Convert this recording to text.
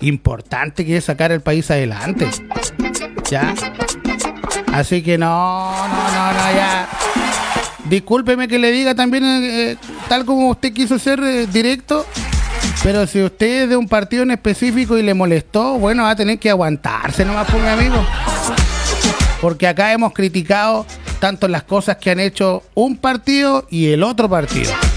importante que es sacar el país adelante. ¿Ya? Así que no, ya. Discúlpeme que le diga también, tal como usted quiso ser directo, pero si usted es de un partido en específico y le molestó, bueno, va a tener que aguantarse nomás, por mi amigo. Porque acá hemos criticado tanto las cosas que han hecho un partido y el otro partido.